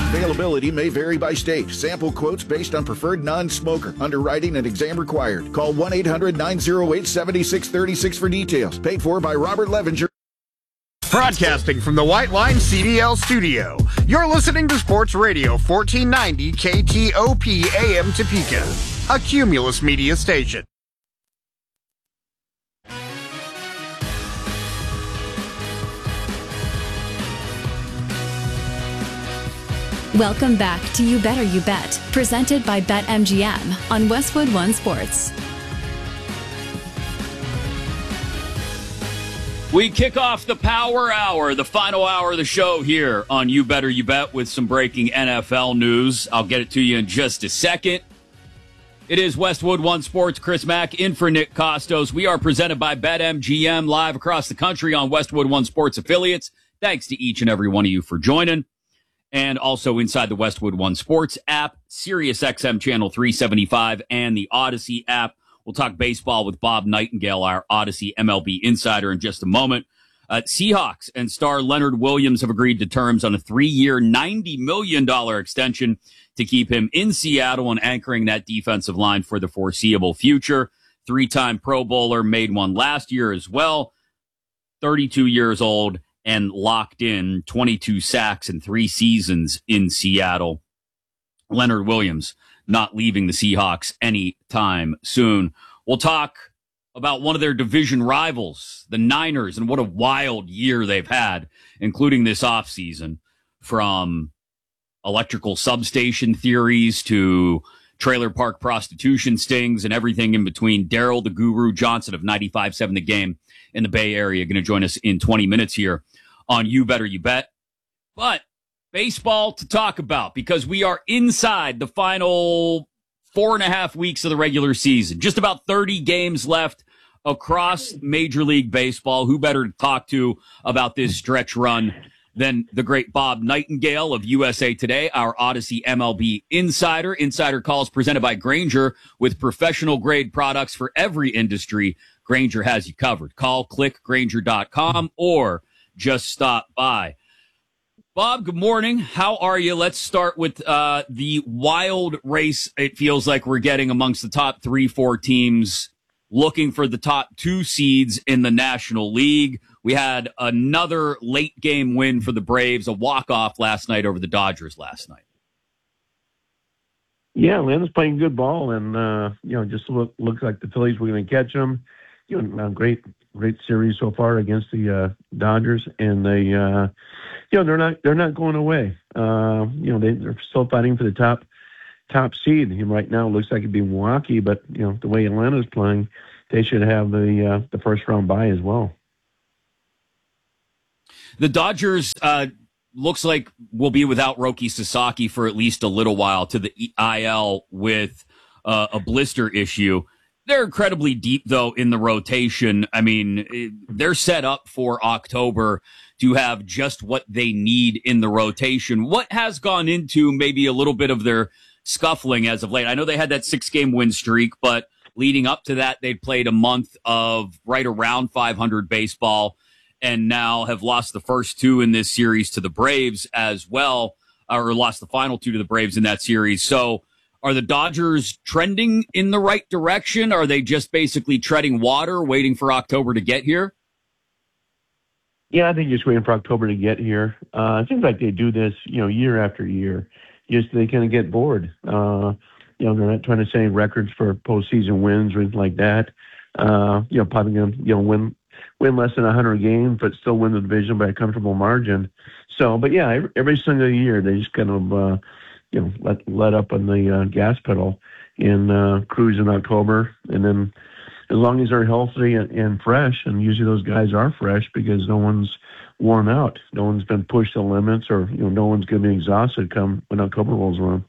Availability may vary by state. Sample quotes based on preferred non-smoker. Underwriting and exam required. Call 1-800-908-7636 for details. Paid for by Robert Levenger. Broadcasting from the White Line CDL studio. You're listening to Sports Radio 1490 KTOP AM Topeka, a Cumulus Media station. Welcome back to You Better You Bet, presented by BetMGM on Westwood One Sports. We kick off the Power Hour, the final hour of the show here on You Better You Bet with some breaking NFL news. I'll get it to you in just a second. It is Westwood One Sports, Chris Mack in for Nick Costos. We are presented by BetMGM live across the country on Westwood One Sports affiliates. Thanks to each and every one of you for joining. And also inside the Westwood One Sports app, SiriusXM Channel 375, and the Odyssey app. We'll talk baseball with Bob Nightingale, our Odyssey MLB insider, in just a moment. Seahawks and star Leonard Williams have agreed to terms on a 3-year, $90 million extension to keep him in Seattle and anchoring that defensive line for the foreseeable future. 3-time Pro Bowler, made one last year as well. 32 years old and locked in, 22 sacks in 3 seasons in Seattle. Leonard Williams not leaving the Seahawks anytime soon. We'll talk about one of their division rivals, the Niners, and what a wild year they've had, including this offseason, from electrical substation theories to trailer park prostitution stings and everything in between. Daryl the Guru Johnson of 95.7 The Game in the Bay Area going to join us in 20 minutes here on You Better You Bet. But baseball to talk about, because we are inside the final 4.5 weeks of the regular season. Just about 30 games left across Major League Baseball. Who better to talk to about this stretch run than the great Bob Nightingale of USA Today, our Odyssey MLB insider. Insider calls presented by Grainger, with professional grade products for every industry. Grainger has you covered. Call, click Grainger.com, or just stop by. Bob, good morning. How are you? Let's start with the wild race it feels like we're getting amongst the top 3-4 teams looking for the top 2 seeds in the National League. We had another late game win for the Braves, a walk-off last night over the Dodgers last night. Yeah, Atlanta's playing good ball, and just looks like the Phillies were going to catch them. Great series so far against the Dodgers, and they, they're not going away. They're still fighting for the top seed. Right now, it looks like it'd be Milwaukee, but the way Atlanta's playing, they should have the first round bye as well. The Dodgers looks like will be without Roki Sasaki for at least a little while to the IL with a blister issue. They're incredibly deep, though, in the rotation. I mean, they're set up for October to have just what they need in the rotation. What has gone into maybe a little bit of their scuffling as of late? I know they had that 6-game win streak, but leading up to that, they'd played a month of right around 500 baseball, and now have lost the first 2 in this series to the Braves as well, or lost the final 2 to the Braves in that series. So are the Dodgers trending in the right direction? Are they just basically treading water, waiting for October to get here? Yeah, I think just waiting for October to get here. It seems like they do this, year after year. Just they kind of get bored. They're not trying to set records for postseason wins or anything like that. Probably going to, win less than 100 games, but still win the division by a comfortable margin. So, but yeah, every single year they just kind of, let up on the gas pedal and cruise in October. And then as long as they're healthy and fresh, and usually those guys are fresh because no one's worn out. No one's been pushed to limits, or, no one's going to be exhausted come when October rolls around.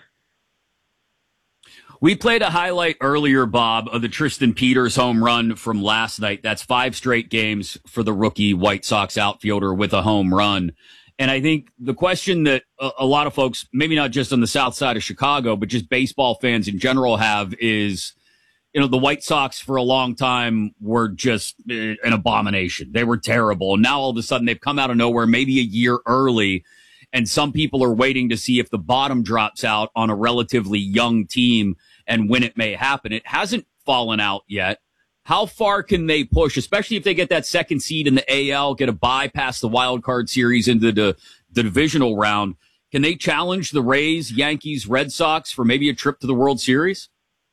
We played a highlight earlier, Bob, of the Tristan Peters home run from last night. That's 5 straight games for the rookie White Sox outfielder with a home run. And I think the question that a lot of folks, maybe not just on the south side of Chicago, but just baseball fans in general have is, the White Sox for a long time were just an abomination. They were terrible. And now all of a sudden they've come out of nowhere, maybe a year early, And some people are waiting to see if the bottom drops out on a relatively young team and when it may happen. It hasn't fallen out yet. How far can they push, especially if they get that second seed in the AL, get a bye past the wild card series into the divisional round? Can they challenge the Rays, Yankees, Red Sox for maybe a trip to the World Series?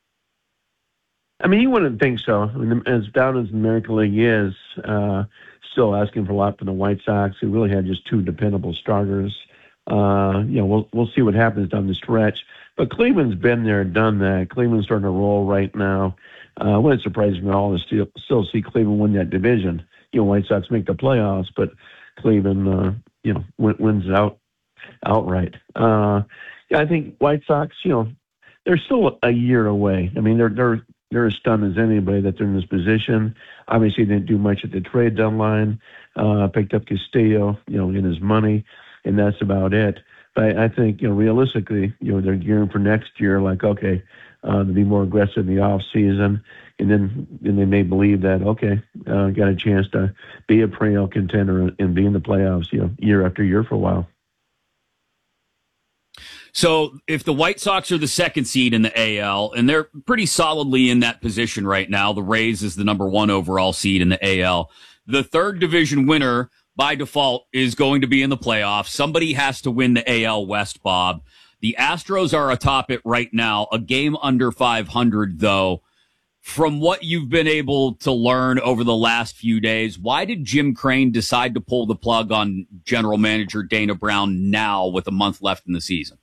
I mean, you wouldn't think so. I mean, as down as the American League is, still asking for a lot from the White Sox, who really had just two dependable starters. We'll see what happens down the stretch. But Cleveland's been there, done that. Cleveland's starting to roll right now. Wouldn't surprise me at all to still see Cleveland win that division. White Sox make the playoffs, but Cleveland, wins it outright. I think White Sox, they're still a year away. I mean, they're as stunned as anybody that they're in this position. Obviously, they didn't do much at the trade deadline. Picked up Castillo, in his money, and that's about it. But I think, realistically, they're gearing for next year. Like, okay, to be more aggressive in the off season, and then they may believe that got a chance to be a perennial contender and be in the playoffs, year after year for a while. So if the White Sox are the second seed in the AL, and they're pretty solidly in that position right now, the Rays is the number 1 overall seed in the AL. The third division winner by default is going to be in the playoffs. Somebody has to win the AL West, Bob. The Astros are atop it right now, a game under 500 though. From what you've been able to learn over the last few days, why did Jim Crane decide to pull the plug on general manager Dana Brown now with a month left in the season?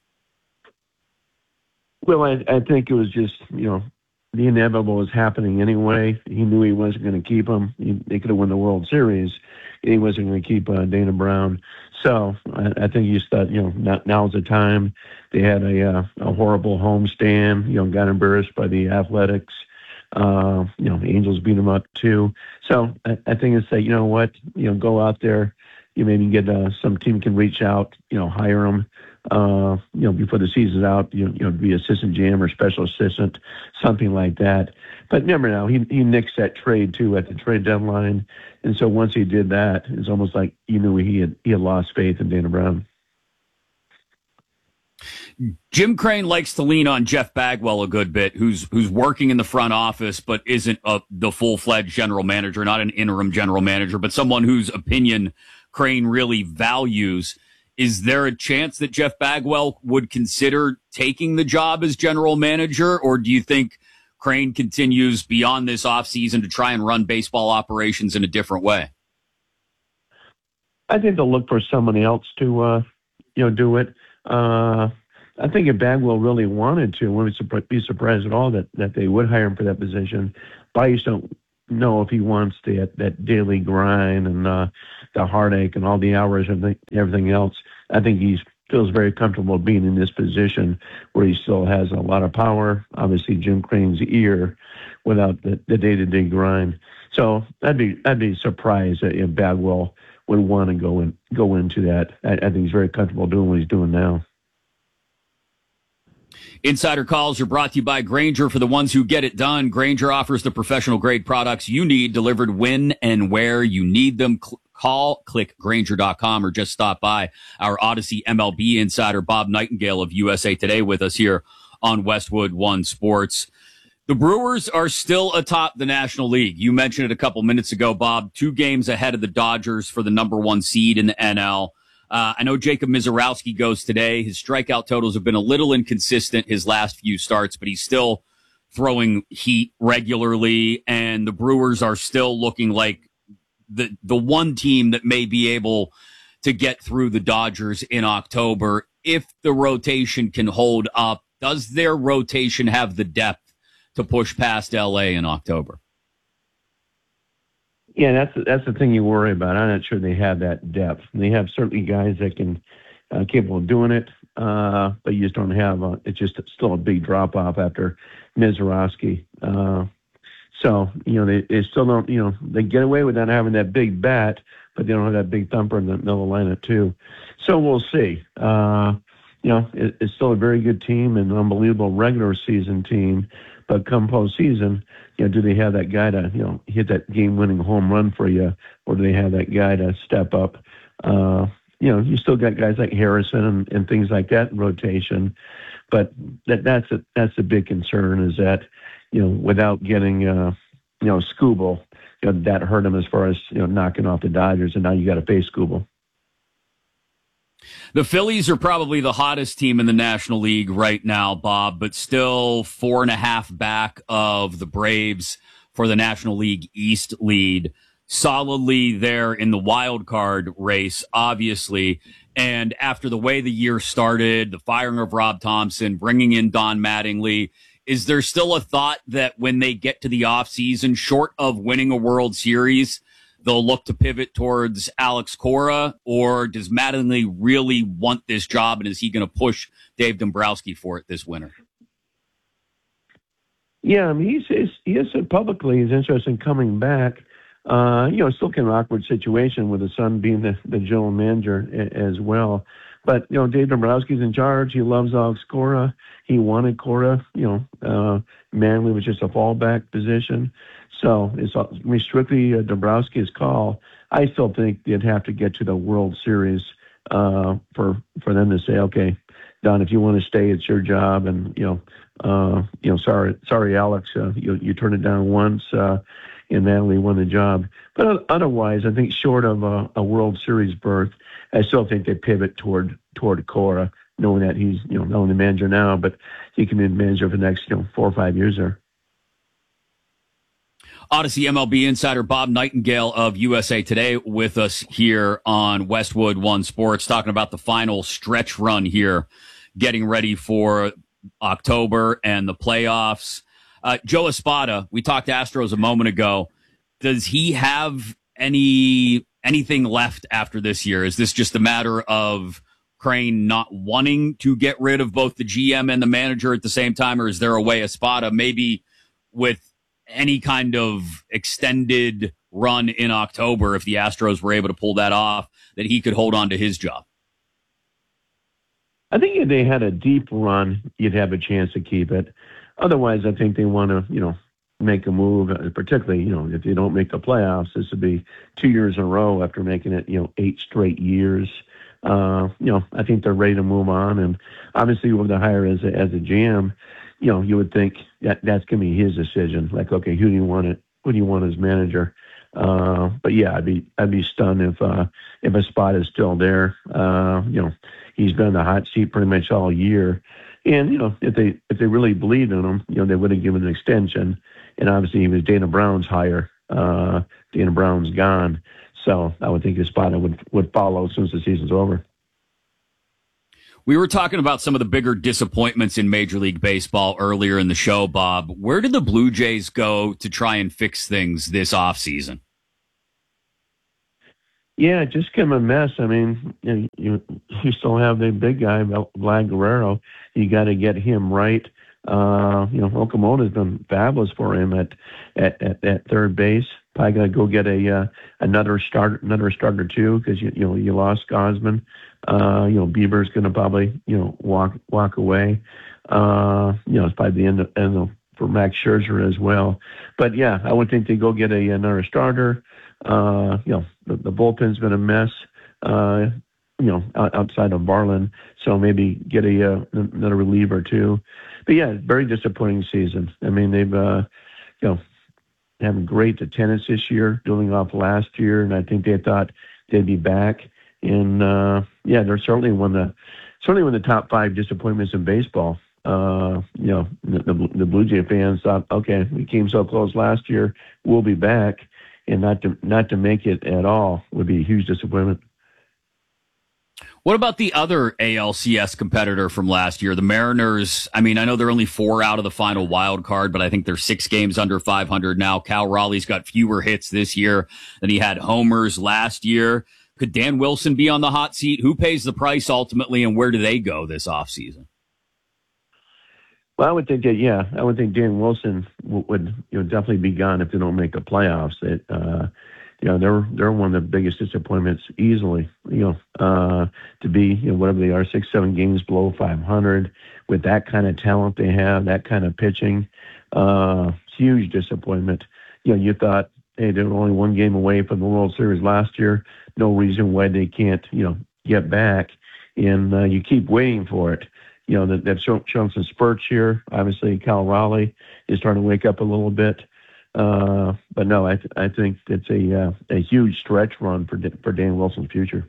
Well, I think it was just, the inevitable was happening anyway. He knew he wasn't going to keep him. They could have won the World Series. He wasn't going to keep Dana Brown. So I think he just thought, now's the time. They had a horrible homestand, got embarrassed by the Athletics. Angels beat them up too. So I think it's that, go out there. You maybe get some team can reach out, hire them. Before the season's out, be assistant GM or special assistant, something like that. But remember now, he nixed that trade too at the trade deadline, and so once he did that, it's almost like he knew he had lost faith in Dana Brown. Jim Crane likes to lean on Jeff Bagwell a good bit, who's working in the front office but isn't the full-fledged general manager, not an interim general manager, but someone whose opinion Crane really values. Is there a chance that Jeff Bagwell would consider taking the job as general manager, or do you think Crane continues beyond this offseason to try and run baseball operations in a different way? I think they'll look for somebody else to, do it. I think if Bagwell really wanted to, I wouldn't be surprised at all that they would hire him for that position. But I just don't know if he wants that daily grind and the heartache and all the hours and everything else. I think he feels very comfortable being in this position where he still has a lot of power, obviously Jim Crane's ear, without the day-to-day grind. So I'd be surprised if Bagwell would want to go into that. I think he's very comfortable doing what he's doing now. Insider Calls are brought to you by Grainger. For the ones who get it done, Grainger offers the professional grade products you need delivered when and where you need them. Click Grainger.com or just stop by our Odyssey MLB insider Bob Nightingale of USA Today with us here on Westwood One Sports. The Brewers are still atop the National League. You mentioned it a couple minutes ago, Bob, 2 games ahead of the Dodgers for the number 1 seed in the NL. I know Jacob Misiorowski goes today. His strikeout totals have been a little inconsistent his last few starts, but he's still throwing heat regularly, and the Brewers are still looking like the one team that may be able to get through the Dodgers in October. If the rotation can hold up, does their rotation have the depth to push past LA in October? Yeah, that's the thing you worry about. I'm not sure they have that depth. They have certainly guys that can capable of doing it, but you just don't have. It's just still a big drop off after Misiorowski. So they still don't. They get away with not having that big bat, but they don't have that big thumper in the middle of the lineup too. So we'll see. It's still a very good team and an unbelievable regular season team. But come postseason, do they have that guy to, hit that game-winning home run for you, or do they have that guy to step up, you still got guys like Harrison and things like that in rotation, but that's a big concern is that, without getting, Skubal, that hurt him as far as, knocking off the Dodgers, and now you got to face Skubal. The Phillies are probably the hottest team in the National League right now, Bob, but still 4.5 back of the Braves for the National League East lead. Solidly there in the wild card race, obviously. And after the way the year started, the firing of Rob Thompson, bringing in Don Mattingly, is there still a thought that when they get to the offseason, short of winning a World Series, they'll look to pivot towards Alex Cora, or does Mattingly really want this job, and is he going to push Dave Dombrowski for it this winter? Yeah, I mean, he has said publicly he's interested in coming back. Still kind of an awkward situation with his son being the general manager as well. But, Dave Dombrowski's in charge. He loves Alex Cora. He wanted Cora. Mattingly was just a fallback position. So it's strictly Dombrowski's call. I still think they'd have to get to the World Series for them to say, okay, Don, if you want to stay, it's your job. And, sorry, Alex, you turned it down once, and Mattingly won the job. But otherwise, I think short of a World Series berth, I still think they pivot toward Cora, knowing that he's, not only the manager now, but he can be the manager for the next, 4 or 5 years there. Odyssey MLB insider Bob Nightingale of USA Today with us here on Westwood One Sports, talking about the final stretch run here, getting ready for October and the playoffs. Joe Espada, we talked to Astros a moment ago. Does he have anything left after this year? Is this just a matter of Crane not wanting to get rid of both the GM and the manager at the same time, or is there a way Espada, maybe with any kind of extended run in October, if the Astros were able to pull that off, that he could hold on to his job? I think if they had a deep run, you'd have a chance to keep it. Otherwise, I think they want to, make a move, particularly, if they don't make the playoffs. This would be 2 years in a row after making it, 8 straight years. I think they're ready to move on. And obviously, with the hire as a GM, you would think that's going to be his decision. Like, okay, who do you want as manager? But yeah, I'd be stunned if a spot is still there. He's been in the hot seat pretty much all year. And, if they really believed in him, they would have given an extension. And obviously, it was Dana Brown's hire. Dana Brown's gone. So I would think his spot would follow as soon as the season's over. We were talking about some of the bigger disappointments in Major League Baseball earlier in the show, Bob. Where did the Blue Jays go to try and fix things this offseason? Yeah, just kind of a mess. I mean, you still have the big guy, Vlad Guerrero. You got to get him right. Okamoto's been fabulous for him at third base. Probably got to go get another starter too, because you lost Gosman. Bieber's going to probably walk away. It's probably the end of for Max Scherzer as well. But yeah, I would think they go get another starter. The bullpen's been a mess. Outside of Barlin, so maybe get another reliever too. But yeah, very disappointing season. I mean, they've having great attendance this year, building off last year, and I think they thought they'd be back. And they're certainly one of the top 5 disappointments in baseball. The Blue Jay fans thought, okay, we came so close last year, we'll be back, and not to make it at all would be a huge disappointment. What about the other ALCS competitor from last year, the Mariners? I mean, I know they're only 4 out of the final wild card, but I think they're 6 games under 500 now. Cal Raleigh's got fewer hits this year than he had homers last year. Could Dan Wilson be on the hot seat? Who pays the price ultimately, and where do they go this offseason? Well, I would think Dan Wilson would definitely be gone if they don't make the playoffs. They're one of the biggest disappointments easily. To be whatever they are, 6-7 games below 500 with that kind of talent they have, that kind of pitching, huge disappointment. You thought, hey, they were only 1 game away from the World Series last year. No reason why they can't get back, and you keep waiting for it. They've shown some spurts here. Obviously, Cal Raleigh is starting to wake up a little bit. But no, I think it's a huge stretch run for Dan Wilson's future.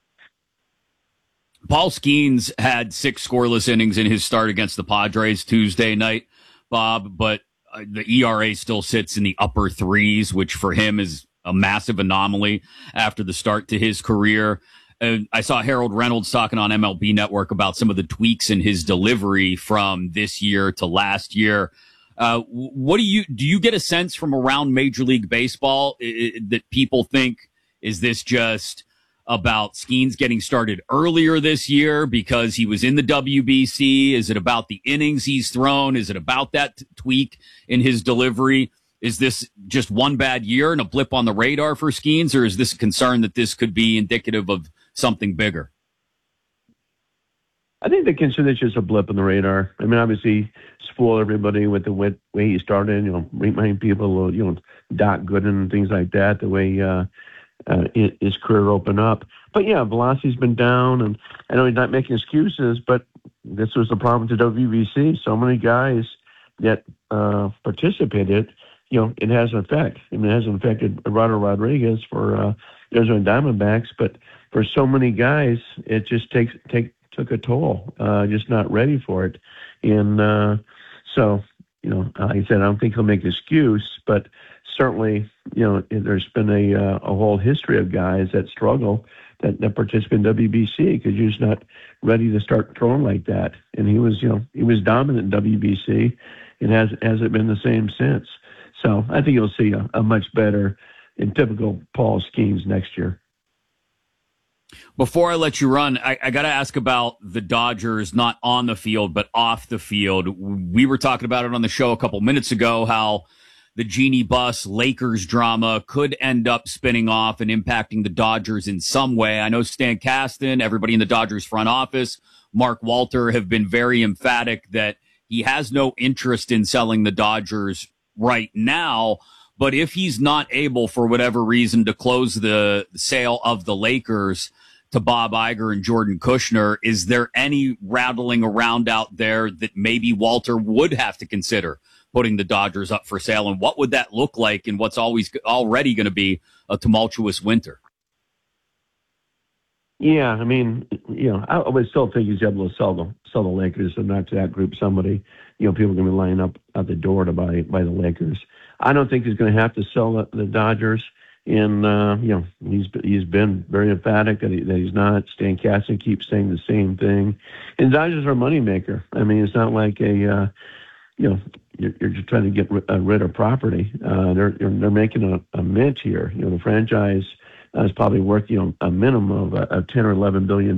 Paul Skeens had 6 scoreless innings in his start against the Padres Tuesday night, Bob, but the ERA still sits in the upper 3s, which for him is a massive anomaly after the start to his career. And I saw Harold Reynolds talking on MLB Network about some of the tweaks in his delivery from this year to last year. What do you get a sense from around Major League Baseball that people think, is this just about Skeens getting started earlier this year because he was in the WBC? Is it about the innings he's thrown? Is it about that tweak in his delivery? Is this just one bad year and a blip on the radar for Skeens, or is this a concern that this could be indicative of something bigger? I think they consider this just a blip on the radar. I mean, obviously, spoil everybody with the way he started, remind people, Doc Gooden and things like that, the way his career opened up. But yeah, velocity's been down, and I know he's not making excuses, but this was the problem with the WBC. So many guys that participated, it has an effect. I mean, it hasn't affected Eduardo Rodriguez for Arizona Diamondbacks, but for so many guys, it just took a toll, just not ready for it. And so, like I said, I don't think he'll make an excuse, but certainly, there's been a whole history of guys that struggle that participate in WBC because you're just not ready to start throwing like that. And he was dominant in WBC and hasn't been the same since. So I think you'll see a much better and typical Paul Skeens next year. Before I let you run, I got to ask about the Dodgers, not on the field, but off the field. We were talking about it on the show a couple minutes ago, how the Genie Bus Lakers drama could end up spinning off and impacting the Dodgers in some way. I know Stan Kasten, everybody in the Dodgers front office, Mark Walter have been very emphatic that he has no interest in selling the Dodgers right now. But if he's not able, for whatever reason, to close the sale of the Lakers to Bob Iger and Jordan Kushner, is there any rattling around out there that maybe Walter would have to consider putting the Dodgers up for sale? And what would that look like in what's already going to be a tumultuous winter? Yeah, I mean, I would still think he's able to sell the Lakers, and not to that group somebody, people are going to be lining up at the door to buy the Lakers. I don't think he's going to have to sell the Dodgers. And, he's been very emphatic that he's not. Stan Kasten keeps saying the same thing. And Dodgers are a moneymaker. I mean, it's not like you're just trying to get rid of property. They're making a mint here. The franchise is probably worth, a minimum of $10 or $11 billion